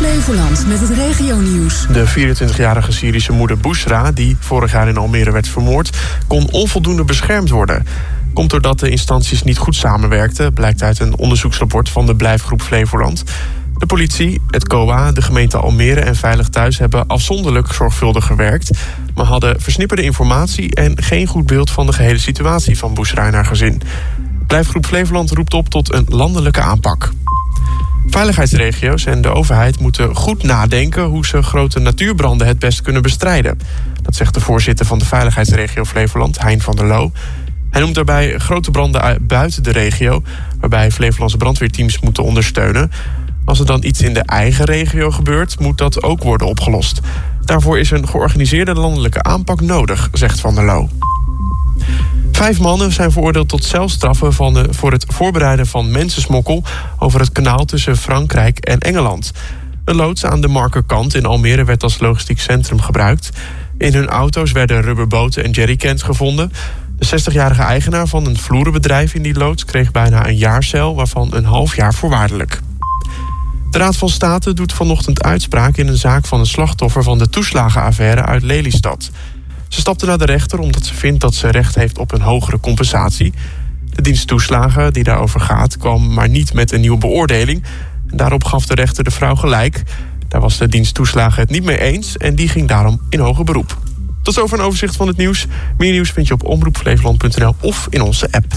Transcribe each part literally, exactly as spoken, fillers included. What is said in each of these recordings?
Flevoland met het regionieuws. De vierentwintigjarige Syrische moeder Bushra, die vorig jaar in Almere werd vermoord, kon onvoldoende beschermd worden. Komt doordat de instanties niet goed samenwerkten, blijkt uit een onderzoeksrapport van de Blijfgroep Flevoland. De politie, het C O A, de gemeente Almere en Veilig Thuis hebben afzonderlijk zorgvuldig gewerkt, maar hadden versnipperde informatie en geen goed beeld van de gehele situatie van Bushra en haar gezin. Blijfgroep Flevoland roept op tot een landelijke aanpak. Veiligheidsregio's en de overheid moeten goed nadenken hoe ze grote natuurbranden het best kunnen bestrijden. Dat zegt de voorzitter van de Veiligheidsregio Flevoland, Hein van der Loo. Hij noemt daarbij grote branden buiten de regio, waarbij Flevolandse brandweerteams moeten ondersteunen. Als er dan iets in de eigen regio gebeurt, moet dat ook worden opgelost. Daarvoor is een georganiseerde landelijke aanpak nodig, zegt Van der Loo. Vijf mannen zijn veroordeeld tot celstraffen van de, voor het voorbereiden van mensensmokkel over het kanaal tussen Frankrijk en Engeland. Een loods aan de Markerkant in Almere werd als logistiek centrum gebruikt. In hun auto's werden rubberboten en jerrycans gevonden. De zestigjarige eigenaar van een vloerenbedrijf in die loods kreeg bijna een jaar cel, waarvan een half jaar voorwaardelijk. De Raad van State doet vanochtend uitspraak in een zaak van een slachtoffer van de toeslagenaffaire uit Lelystad. Ze stapte naar de rechter omdat ze vindt dat ze recht heeft op een hogere compensatie. De dienst toeslagen die daarover gaat kwam maar niet met een nieuwe beoordeling. En daarop gaf de rechter de vrouw gelijk. Daar was de dienst toeslagen het niet mee eens en die ging daarom in hoger beroep. Tot zover een overzicht van het nieuws. Meer nieuws vind je op omroep flevoland punt n l of in onze app.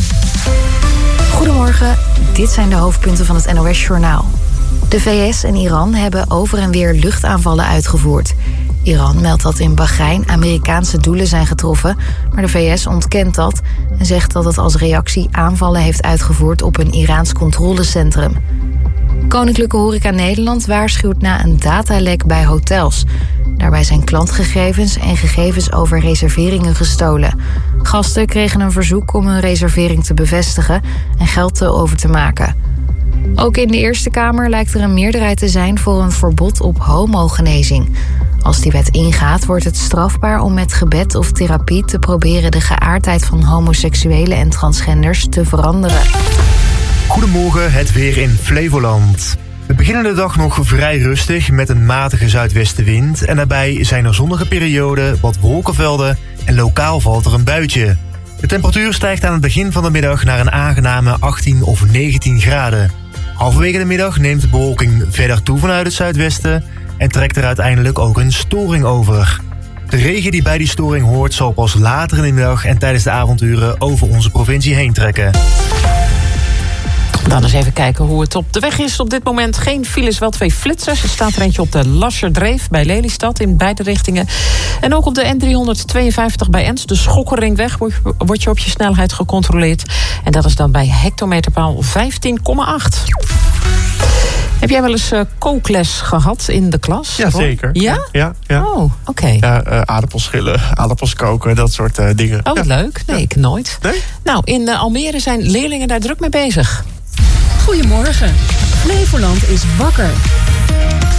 Goedemorgen, dit zijn de hoofdpunten van het N O S-journaal. De V S en Iran hebben over en weer luchtaanvallen uitgevoerd. Iran meldt dat in Bahrein Amerikaanse doelen zijn getroffen, maar de V S ontkent dat en zegt dat het als reactie aanvallen heeft uitgevoerd op een Iraans controlecentrum. Koninklijke Horeca Nederland waarschuwt na een datalek bij hotels. Daarbij zijn klantgegevens en gegevens over reserveringen gestolen. Gasten kregen een verzoek om hun reservering te bevestigen en geld te over te maken. Ook in de Eerste Kamer lijkt er een meerderheid te zijn voor een verbod op homogenezing. Als die wet ingaat, wordt het strafbaar om met gebed of therapie te proberen de geaardheid van homoseksuelen en transgenders te veranderen. Goedemorgen, het weer in Flevoland. We beginnen de dag nog vrij rustig met een matige zuidwestenwind. En daarbij zijn er zonnige perioden, wat wolkenvelden en lokaal valt er een buitje. De temperatuur stijgt aan het begin van de middag naar een aangename achttien of negentien graden. Halverwege de middag neemt de bewolking verder toe vanuit het zuidwesten en trekt er uiteindelijk ook een storing over. De regen die bij die storing hoort zal pas later in de middag en tijdens de avonduren over onze provincie heen trekken. Dan eens even kijken hoe het op de weg is. Op dit moment geen files, wel twee flitsers. Er staat er eentje op de Lasserdreef bij Lelystad in beide richtingen. En ook op de N driehonderdtweeënvijftig bij Ens, de Schokkerringweg, word je op je snelheid gecontroleerd. En dat is dan bij hectometerpaal vijftien komma acht. Heb jij wel eens uh, kookles gehad in de klas? Ja, zeker. Ja? Ja, ja. Oh, oké. Okay. Ja, uh, aardappels schillen, aardappels koken, dat soort uh, dingen. Oh, wat ja. leuk. Nee, ja. ik nooit. Nee? Nou, in uh, Almere zijn leerlingen daar druk mee bezig. Goedemorgen. Flevoland is wakker.